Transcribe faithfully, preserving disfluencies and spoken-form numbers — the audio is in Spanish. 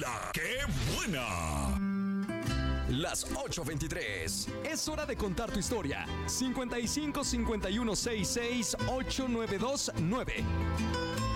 ¡La que buena! Las ocho veintitrés. Es hora de contar tu historia. cincuenta y cinco cincuenta y uno sesenta y seis ochenta y nueve veintinueve.